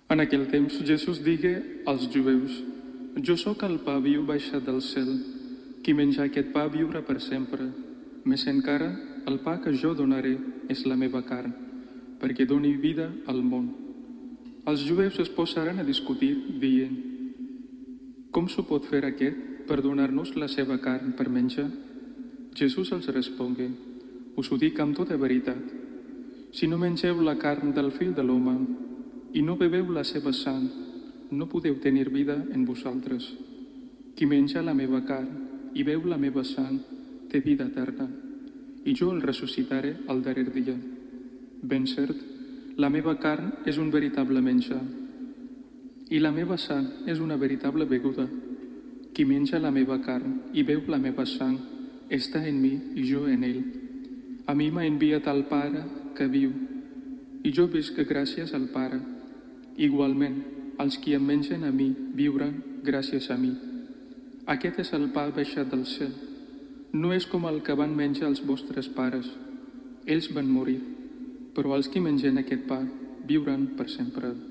En aquell temps, Jesús digué als jueus: Jo sóc el pa viu baixat del cel. Qui menja aquest pa viurà per sempre. Més encara, el pa que jo donaré és la meva carn, perquè doni vida al món. Els jueus es posaren a discutir, dient: Com s'ho pot fer aquest per donar-nos la seva carn per menjar? Jesús els respongué: Us ho dic amb tota veritat. Si no mengeu la carn del Fill de l'home i no beveu la seva sang, no podeu tenir vida en vosaltres. Qui menja la meva carn i beu la meva sang té vida eterna, i jo el ressuscitaré al darrer dia. Ben cert, la meva carn és un veritable menjar, i la meva sang és una veritable beguda. Qui menja la meva carn i beu la meva sang està en mi i jo en ell. A mi m'ha enviat el Pare que viu, i jo visc gràcies al Pare. Igualment, els qui em mengen a mi viuran gràcies a mi. Aquest és el pa baixat del cel. No és com el que van menjar els vostres pares. Ells van morir, però els qui mengen aquest pa viuran per sempre.